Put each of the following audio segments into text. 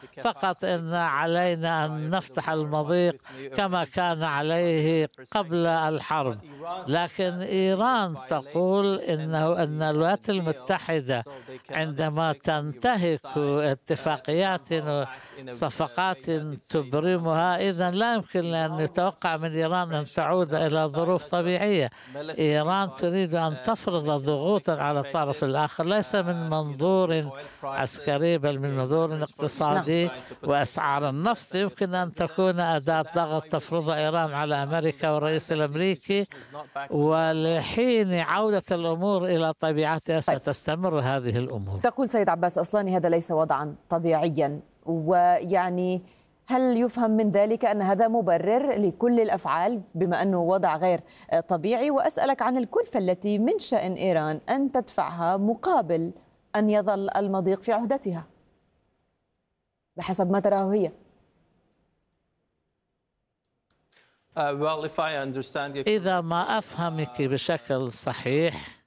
فقط إن علينا أن نفتح المضيق كما كان عليه قبل الحرب. لكن إيران تقول أن الولايات المتحدة عندما تنتهك اتفاقيات وصفقات تبرمها، إذن لا يمكن أن يتوقع من إيران أن تعود إلى ظروف طبيعية. إيران تريد أن تفرض ضغوطا على الطرف الآخر، ليس من منظور عسكري بل من منظور اقتصادي. وأسعار النفط يمكن أن تكون أداة ضغط تفرضها إيران على أمريكا والرئيس الأمريكي، ولحين عودة الأمور إلى طبيعتها ستستمر هذه الأمور. تقول سيد عباس أصلاني هذا ليس وضعا طبيعيا، ويعني هل يفهم من ذلك أن هذا مبرر لكل الأفعال بما أنه وضع غير طبيعي؟ وأسألك عن الكلفة التي من شأن إيران أن تدفعها مقابل أن يظل المضيق في عهدتها بحسب ما تراه هي. إذا ما أفهمك بشكل صحيح،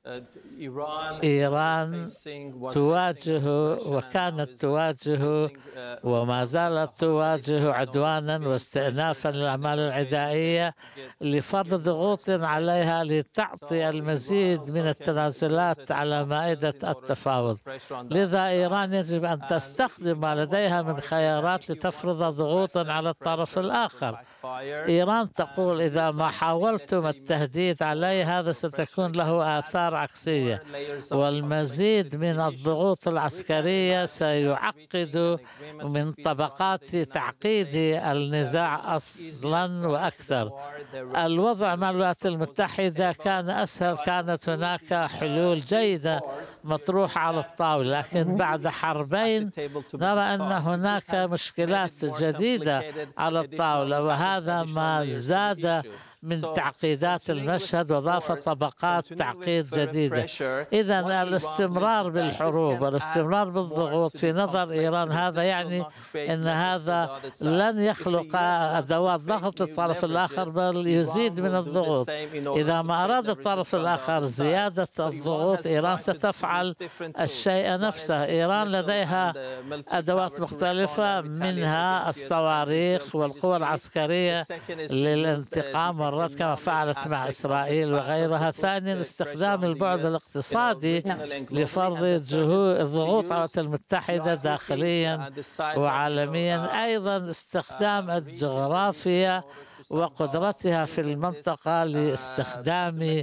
إيران تواجه وكانت تواجه وما زالت تواجه عدوانا واستئنافا للأعمال العدائية لفرض ضغوط عليها لتعطي المزيد من التنازلات على مائدة التفاوض. لذا إيران يجب أن تستخدم ما لديها من خيارات لتفرض ضغوطا على الطرف الآخر. إيران تقول إذا ما حاولتم التهديد علي هذا ستكون له آثار عكسية، والمزيد من الضغوط العسكرية سيعقد من طبقات تعقيد النزاع أصلا وأكثر. الوضع مع الولايات المتحدة كان أسهل، كانت هناك حلول جيدة مطروحة على الطاولة، لكن بعد حربين نرى أن هناك مشكلات جديدة على الطاولة، وهذا ما زاد من تعقيدات المشهد وضاف طبقات تعقيد جديدة. إذن الاستمرار بالحروب والاستمرار بالضغوط في نظر إيران هذا يعني أن هذا لن يخلق أدوات ضغط للطرف الآخر بل يزيد من الضغوط. إذا ما أراد الطرف الآخر زيادة الضغوط إيران ستفعل الشيء نفسه. إيران لديها أدوات مختلفة، منها الصواريخ والقوى العسكرية للانتقام كما فعلت مع إسرائيل وغيرها. ثانيا استخدام البعد الاقتصادي لفرض الضغوط على الولايات المتحدة داخليا وعالميا. أيضا استخدام الجغرافيا وقدرتها في المنطقة لاستخدام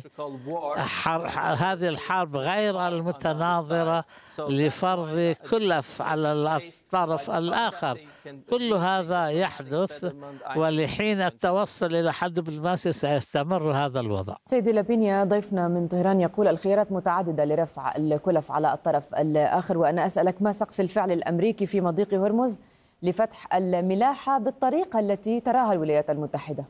هذه الحرب غير المتناظرة لفرض كلف على الطرف الآخر. كل هذا يحدث، ولحين التوصل إلى حد دبلوماسي سيستمر هذا الوضع. سيدي لابينيا ضيفنا من طهران يقول الخيارات متعددة لرفع الكلف على الطرف الآخر، وأنا أسألك ما سقف الفعل الأمريكي في مضيق هرمز لفتح الملاحة بالطريقة التي تراها الولايات المتحدة؟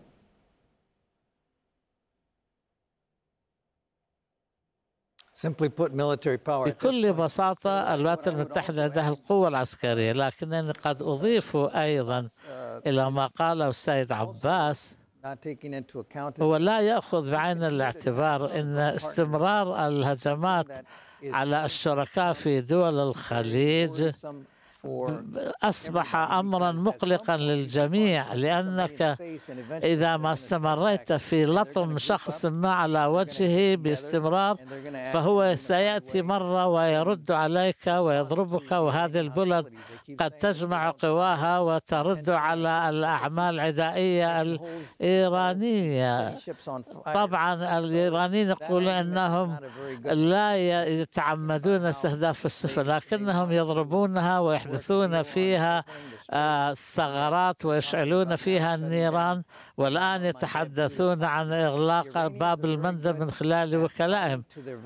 بكل بساطة الولايات المتحدة لديها القوة العسكرية، لكنني قد أضيف أيضا إلى ما قاله السيد عباس، هو لا يأخذ بعين الاعتبار أن استمرار الهجمات على الشركاء في دول الخليج أصبح أمرا مقلقا للجميع، لأنك إذا ما استمريت في لطم شخص ما على وجهه باستمرار فهو سيأتي مرة ويرد عليك ويضربك، وهذه البلد قد تجمع قواها وترد على الأعمال العدائية الإيرانية. طبعا الإيرانيين يقولون أنهم لا يتعمدون استهداف السفن، لكنهم يضربونها ويحدثون فيها ثغرات ويشعلون فيها النيران، والآن يتحدثون عن إغلاق باب المندب من خلال وكلائهم.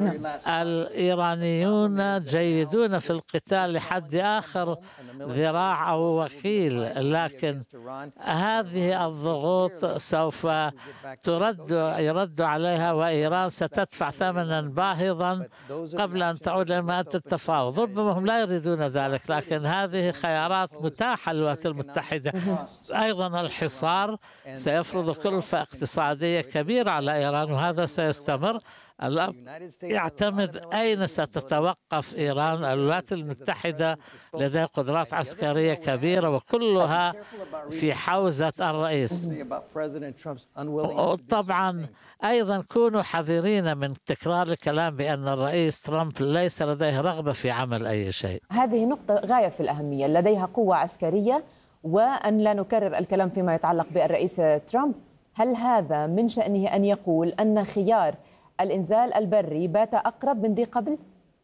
الإيرانيون جيدون في القتال لحد آخر ذراع أو وكيل، لكن هذه الضغوط سوف يرد عليها، وإيران ستدفع ثمنا باهظا قبل أن تعود إلى مائدة التفاوض. ربما هم لا يريدون ذلك، لكن هذه خيارات متاحة للولايات المتحدة. أيضا الحصار سيفرض كلفة اقتصادية كبيرة على إيران، وهذا سيستمر. الأمر يعتمد أين ستتوقف إيران. الولايات المتحدة لديها قدرات عسكرية كبيرة وكلها في حوزة الرئيس. طبعا أيضا كونوا حذرين من تكرار الكلام بأن الرئيس ترامب ليس لديه رغبة في عمل أي شيء. هذه نقطة غاية في الأهمية، لديها قوة عسكرية، وأن لا نكرر الكلام فيما يتعلق بالرئيس ترامب. هل هذا من شأنه أن يقول أن خيار الإنزال البري بات أقرب من ذي قبل؟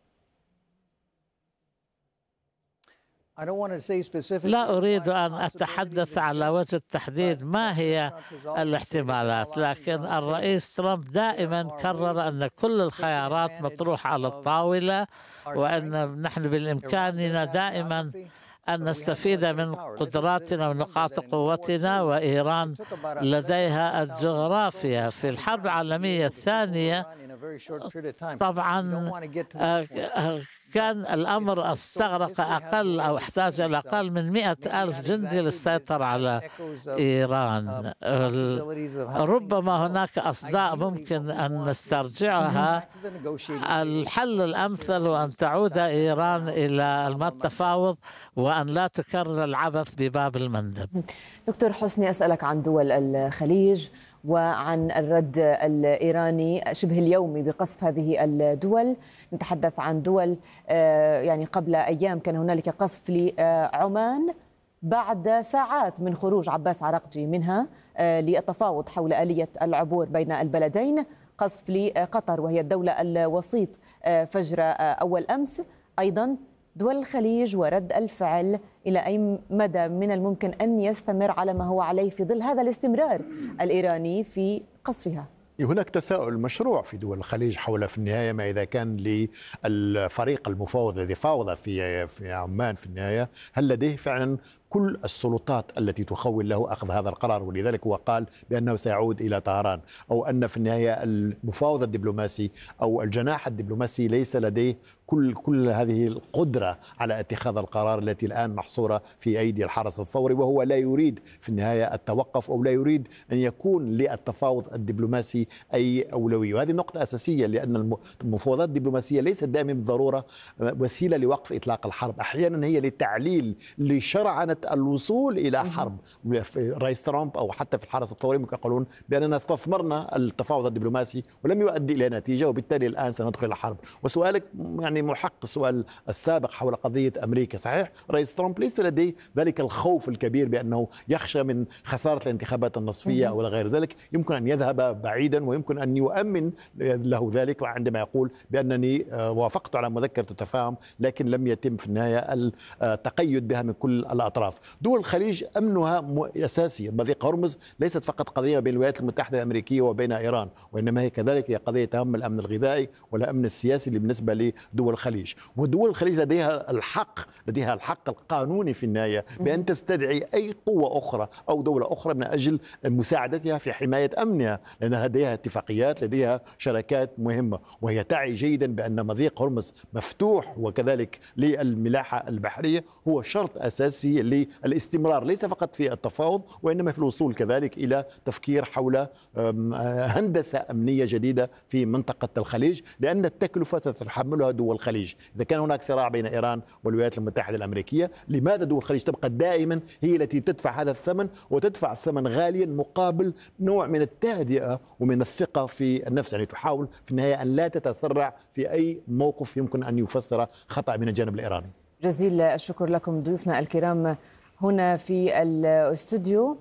لا أريد أن أتحدث على وجه التحديد ما هي الاحتمالات، لكن الرئيس ترامب دائما كرر أن كل الخيارات مطروحة على الطاولة، وأن نحن بالإمكاننا دائما أن نستفيد من قدراتنا ونقاط قوتنا، وإيران لديها الجغرافيا. في الحرب العالمية الثانية طبعا كان الأمر استغرق أقل أو احتاج إلى أقل من 100,000 جندي للسيطرة على إيران. ربما هناك أصداء ممكن أن نسترجعها. الحل الأمثل هو أن تعود إيران إلى التفاوض وأن لا تكرر العبث بباب المندب. دكتور حسني، أسألك عن دول الخليج وعن الرد الإيراني شبه اليومي بقصف هذه الدول. نتحدث عن دول يعني قبل أيام كان هنالك قصف لعمان بعد ساعات من خروج عباس عراقجي منها للتفاوض حول آلية العبور بين البلدين. قصف لقطر وهي الدولة الوسيط فجر أول أمس. أيضا دول الخليج ورد الفعل إلى أي مدى من الممكن أن يستمر على ما هو عليه في ظل هذا الاستمرار الإيراني في قصفها؟ هناك تساؤل مشروع في دول الخليج حول في النهاية ما إذا كان للفريق المفاوض الذي فاوض في عمان في النهاية هل لديه فعلا كل السلطات التي تخول له أخذ هذا القرار، ولذلك هو قال بأنه سيعود إلى طهران، أو أن في النهاية المفاوض الدبلوماسي أو الجناح الدبلوماسي ليس لديه كل هذه القدرة على اتخاذ القرار التي الآن محصورة في أيدي الحرس الثوري، وهو لا يريد في النهاية التوقف أو لا يريد أن يكون للتفاوض الدبلوماسي أي أولوية. وهذه نقطة أساسية، لأن المفاوضات الدبلوماسية ليست دائما بالضرورة وسيلة لوقف إطلاق الحرب، أحيانا هي للتعليل لشرعنة الوصول إلى حرب. رئيس ترامب أو حتى في الحرس الثوري ممكن يقولون بأننا استثمرنا التفاوض الدبلوماسي ولم يؤدي إلى نتيجة، وبالتالي الآن سندخل إلى حرب. وسؤالك يعني محق السؤال السابق حول قضية أمريكا. صحيح رئيس ترامب ليس لديه ذلك الخوف الكبير بأنه يخشى من خسارة الانتخابات النصفية أو غير ذلك، يمكن أن يذهب بعيدا ويمكن أن يؤمن له ذلك، وعندما يقول بأنني وافقت على مذكرة التفاهم لكن لم يتم في النهاية التقيد بها من كل الأطراف. دول الخليج أمنها أساسي. مضيق هرمز ليست فقط قضية بين الولايات المتحدة الأمريكية وبين إيران، وإنما هي كذلك هي قضية تهم الأمن الغذائي والأمن السياسي اللي بالنسبة لدول الخليج. ودول الخليج لديها الحق القانوني في النهاية بأن تستدعي أي قوة أخرى أو دولة أخرى من أجل مساعدتها في حماية أمنها، لأن لديها اتفاقيات، لديها شراكات مهمة، وهي تعي جيدا بأن مضيق هرمز مفتوح وكذلك للملاحة البحرية هو شرط أساسي للاستمرار ليس فقط في التفاوض وإنما في الوصول كذلك إلى تفكير حول هندسة أمنية جديدة في منطقة الخليج، لأن التكلفة ستتحملها دول الخليج. إذا كان هناك صراع بين إيران والولايات المتحدة الأمريكية، لماذا دول الخليج تبقى دائما هي التي تدفع هذا الثمن، وتدفع الثمن غاليا مقابل نوع من التهدئة ومن الثقة في النفس؟ يعني تحاول في النهاية أن لا تتسرع في أي موقف يمكن أن يفسر خطأ من الجانب الإيراني. جزيل الشكر لكم ضيوفنا الكرام هنا في الاستوديو.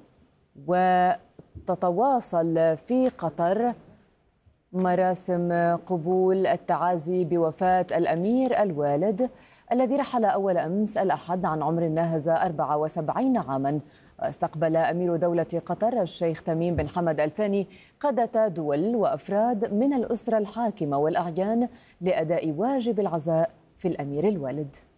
وتتواصل في قطر مراسم قبول التعازي بوفاة الأمير الوالد الذي رحل أول أمس الأحد عن عمر ناهز 74 عاما. استقبل أمير دولة قطر الشيخ تميم بن حمد الثاني قادة دول وأفراد من الأسرة الحاكمة والأعيان لأداء واجب العزاء في الأمير الوالد.